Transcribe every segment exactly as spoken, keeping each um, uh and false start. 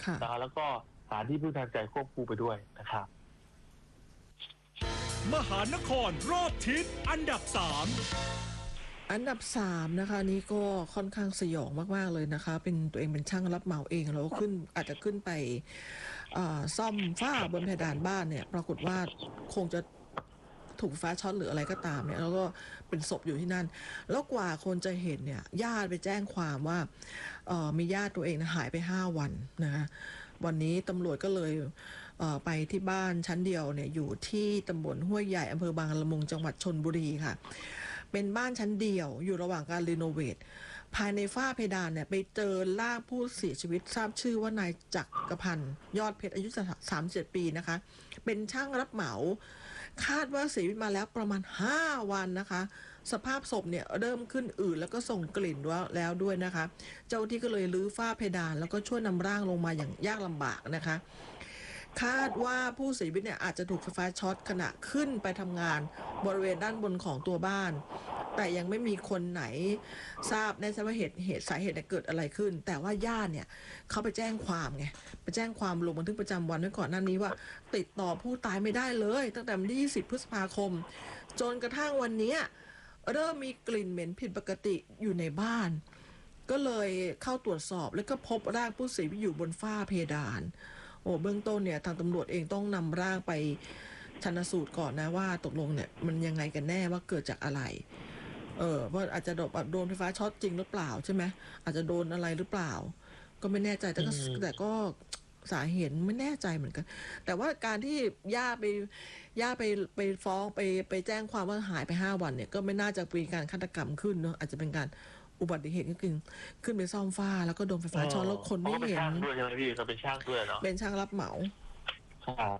นะแล้วก็หาที่พึ่งทางใจควบคู่ไปด้วยนะครับมหานครรอบทิศอันดับสามอันดับสามนะคะนี้ก็ค่อนข้างสยองมากๆเลยนะคะเป็นตัวเองเป็นช่างรับเหมาเองแล้วขึ้นอาจจะขึ้นไปซ่อมฝ้าบนเพดานบ้านเนี่ยปรากฏว่าคงจะถูกฟ้าช็อตหรืออะไรก็ตามเนี่ยแล้วก็เป็นศพอยู่ที่นั่นแล้วกว่าคนจะเห็นเนี่ยญาติไปแจ้งความว่ามีญาติตัวเองนะหายไปห้าวันนะคะวันนี้ตำรวจก็เลยเไปที่บ้านชั้นเดียวเนี่ยอยู่ที่ตำบลห้วยใหญ่อำเภอบางละมุงจังหวัดชลบุรีค่ะเป็นบ้านชั้นเดียวอยู่ระหว่างการรีโนเวทภายในฝ้าเพดานเนี่ยไปเจอร่างผู้เสียชีวิตทราบชื่อว่านายจักรพันธ์ยอดเพชรอายุสามสิบเจ็ดปีนะคะเป็นช่างรับเหมาคาดว่าเสียชีวิตมาแล้วประมาณห้าวันนะคะสภาพศพเนี่ยเริ่มขึ้นอืดแล้วก็ส่งกลิ่นแล้วด้วยนะคะเจ้าที่ก็เลยรื้อฝ้าเพดานแล้วก็ช่วยนำร่างลงมาอย่างยากลำบากนะคะคาดว่าผู้เสียชีวิตเนี่ยอาจจะถูกไฟฟ้าช็อตขณะขึ้นไปทำงานบริเวณด้านบนของตัวบ้านแต่ยังไม่มีคนไหนทราบแน่ชัดว่าเหตุเหตุสาเหตุเกิดอะไรขึ้นแต่ว่าญาติเนี่ยเขาไปแจ้งความไงไปแจ้งความลงบันทึกประจำวันไว้ก่อนหน้านี้ว่าติดต่อผู้ตายไม่ได้เลยตั้งแต่วันที่ยี่สิบพฤษภาคมจนกระทั่งวันนี้เริ่มมีกลิ่นเหม็นผิดปกติอยู่ในบ้านก็เลยเข้าตรวจสอบแล้วก็พบร่างผู้เสียชีวิตอยู่บนฝ้าเพดานโอ้เบื้องต้นเนี่ยทางตำรวจเองต้องนำร่างไปชันสูตรก่อนนะว่าตกลงเนี่ยมันยังไงกันแน่ว่าเกิดจากอะไรเออว่าอาจจะโดนไฟฟ้าช็อตจริงหรือเปล่าใช่ไหมอาจจะโดนอะไรหรือเปล่าก็ไม่แน่ใจแต่ก็แต่ก็สาเหตุไม่แน่ใจเหมือนกันแต่ว่าการที่ย่าไปย่าไปไปฟ้องไปไปแจ้งความว่าหายไปห้าวันเนี่ยก็ไม่น่าจะเป็นการฆาตกรรมขึ้นเนอะอาจจะเป็นการอุบัติเหตุก็คือขึ้นไปซ่อมฝ้าแล้วก็โดนไฟฟ้าช็อตแล้วคนไม่เห็นเป็นช่างด้วยใช่ไหมพี่เขาเป็นช่างด้วยเนาะเป็นช่างรับเหมาครับ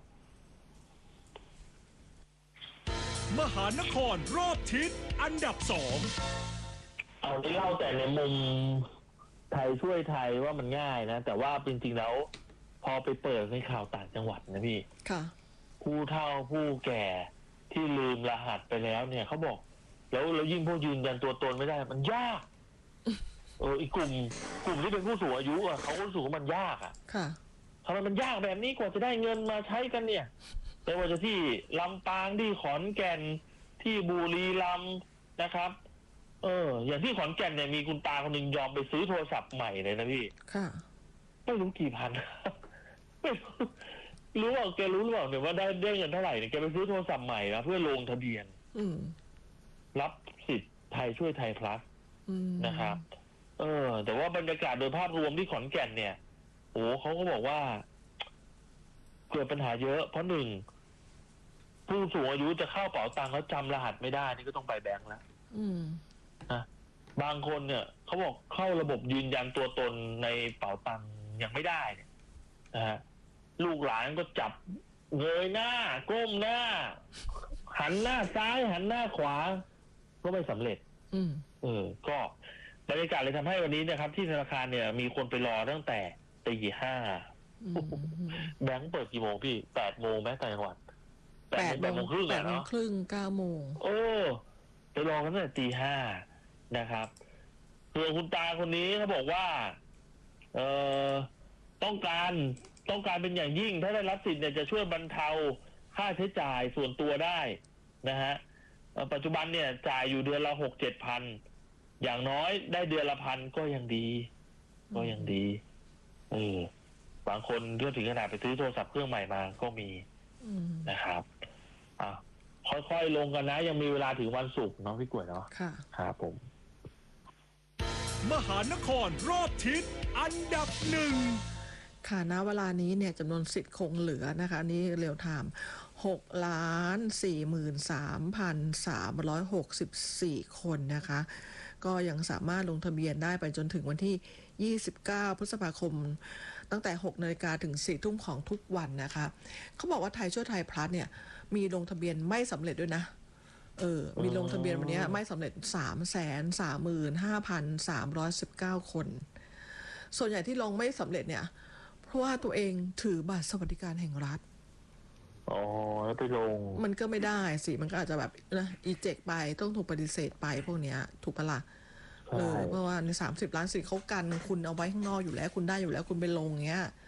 มหานครรอบทิศอันดับสองเอาที่เล่าแต่ในมุมไทยช่วยไทยว่ามันง่ายนะแต่ว่าจริงๆแล้วพอไปเปิดในข่าวต่างจังหวัดนะพี่ค่ะผู้เฒ่าผู้แก่ที่ลืมรหัสไปแล้วเนี่ยเขาบอกแล้วแล้วยิ่งพวกยืนยันตัวตนไม่ได้มันยากเอออีกกลุ่มกลุ่มที่เป็นผู้สูงอายุอ่ะเขาก็รู้สึกว่ามันยากอ่ะค่ะทำไมมันยากแบบนี้กว่าจะได้เงินมาใช้กันเนี่ยไม่ว่าจะที่ลำปางที่ขอนแก่นที่บุรีรัมย์นะครับเอออย่างที่ขอนแก่นเนี่ยมีคุณตาคนหนึ่งยอมไปซื้อโทรศัพท์ใหม่เลยนะพี่ค่ะไม่รู้กี่พันไม่รู้ว่าแกรู้หรือเปล่าเนี่ยว่าได้ได้เงินเท่าไหร่เนี่ยแกไปซื้อโทรศัพท์ใหม่นะเพื่อลงทะเบียนรับสิทธิ์ไทยช่วยไทยพลัสนะครับเออแต่ว่าบรรยากาศโดยภาพรวมที่ขอนแก่นเนี่ยโอ้เขาก็บอกว่าเกิดปัญหาเยอะเพราะหนึ่งผู้สูงอายุจะเข้าเป๋าตังค์แล้วจำรหัสไม่ได้นี่ก็ต้องไปแบงก์แล้วนะบางคนเนี่ยเขาบอกเข้าระบบยืนยันตัวตนในเป๋าตังค์ยังไม่ได้เนี่ยนะฮะลูกหลานก็จับเงยหน้าก้มหน้าหันหน้าซ้ายหันหน้าขวาก็ไม่สำเร็จเออก็บรรยากาศเลยทำให้วันนี้นะครับที่ธนาคารเนี่ยมีคนไปรอตั้งแต่ตีห้าแบงค์เปิดกี่โมงพี่แปดโมงแม้แต่จังหวัดแปดโมงครึ่งแปดโมงครึ่งเก้าโมงโอ้ไปรอกันตั้งแต่ตีห้านะครับส่วนคุณตาคนนี้เขาบอกว่าเอ่อต้องการต้องการเป็นอย่างยิ่งถ้าได้รับสิทธิ์เนี่ยจะช่วยบรรเทาค่าใช้จ่ายส่วนตัวได้นะฮะปัจจุบันเนี่ยจ่ายอยู่เดือนละหกเจ็ดพันอย่างน้อยได้เดือนละพันก็ยังดีก็ยังดีเออบางคนก็ถึงขนาดไปซื้อโทรศัพท์เครื่องใหม่มาก็มีนะครับอ่ะค่อยๆลงกันนะยังมีเวลาถึงวันศุกร์เนาะพี่กล้วยเนาะค่ะครับผมมหานครรอบทิศอันดับหนึ่งค่ะณเวลานี้เนี่ยจำนวนสิทธิ์คงเหลือนะคะนี้เรียลไทม์หกล้านสี่หมื่นสามพันสามร้อยหกสิบสี่คนนะคะก็ยังสามารถลงทะเบียนได้ไปจนถึงวันที่ยี่สิบเก้าพฤษภาคมตั้งแต่หกนาฬิกาถึงสี่ทุ่มของทุกวันนะคะเขาบอกว่าไทยช่วยไทยพลัสเนี่ยมีลงทะเบียนไม่สำเร็จด้วยนะเออมีลงทะเบียนวันนี้ไม่สำเร็จ สามแสนสามหมื่นห้าพันสามร้อยสิบเก้า คนส่วนใหญ่ที่ลงไม่สำเร็จเนี่ยเพราะว่าตัวเองถือบัตรสวัสดิการแห่งรัฐอ๋อแล้วไปลงมันก็ไม่ได้สิมันก็อาจจะแบบนะอีเจกไปต้องถูกปฏิเสธไปพวกเนี้ยถูกปะล่ะเออเพราะว่าในสามสิบล้านสิทธิ์เขากันคุณเอาไว้ข้างนอกอยู่แล้วคุณได้อยู่แล้วคุณไปลงเงี้ย